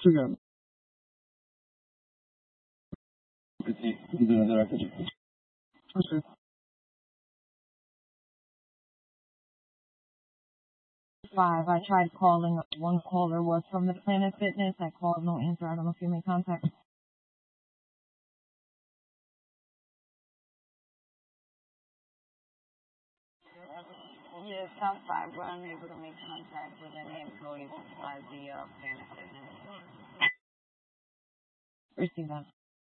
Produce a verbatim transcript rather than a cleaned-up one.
Together. Okay. Five. I tried calling. One caller was from the Planet Fitness. I called, no answer. I don't know if you made contact. Yes, top five, but unable to make contact with any employees besides the uh, Planet Fitness. Receive that.